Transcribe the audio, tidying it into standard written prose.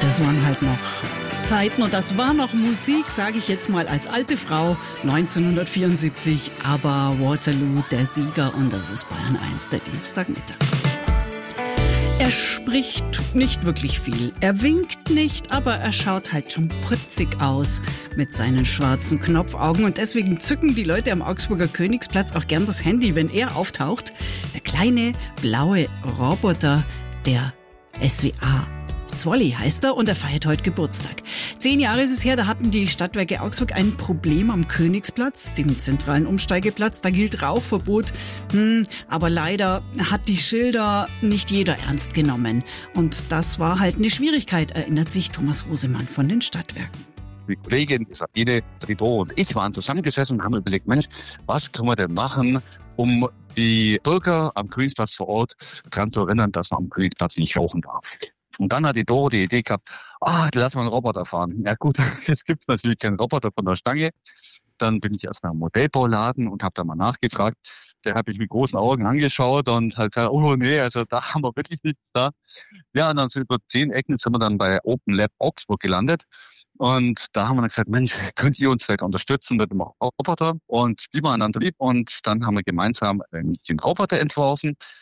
Das waren halt noch Zeiten und das war noch Musik, sage ich jetzt mal als alte Frau, 1974, aber Waterloo, der Sieger, und das ist Bayern 1, der Dienstagmittag. Er spricht nicht wirklich viel, er winkt nicht, aber er schaut halt schon putzig aus mit seinen schwarzen Knopfaugen und deswegen zücken die Leute am Augsburger Königsplatz auch gern das Handy, wenn er auftaucht. Der kleine blaue Roboter, der SWA. Swally heißt er und er feiert heute Geburtstag. 10 Jahre ist es her, da hatten die Stadtwerke Augsburg ein Problem am Königsplatz, dem zentralen Umsteigeplatz. Da gilt Rauchverbot, aber leider hat die Schilder nicht jeder ernst genommen. Und das war halt eine Schwierigkeit, erinnert sich Thomas Hosemann von den Stadtwerken. Die Kollegin Sabine Tribot und ich waren zusammengesessen und haben überlegt, Mensch, was können wir denn machen, um die Bürger am Königsplatz vor Ort daran zu erinnern, dass man am Königsplatz nicht rauchen darf. Und dann hat die Doro die Idee gehabt, lass mal einen Roboter fahren. Ja gut, es gibt natürlich keinen Roboter von der Stange. Dann bin ich erstmal im Modellbauladen und habe da mal nachgefragt. Der hat mich mit großen Augen angeschaut und halt gesagt, oh nee, also da haben wir wirklich nichts da. Ja, und dann sind über 10 Ecken sind wir dann bei Open Lab Augsburg gelandet. Und da haben wir dann gesagt, Mensch, könnt ihr uns vielleicht unterstützen mit dem Roboter? Und die waren dann lieb und dann haben wir gemeinsam den Roboter entworfen.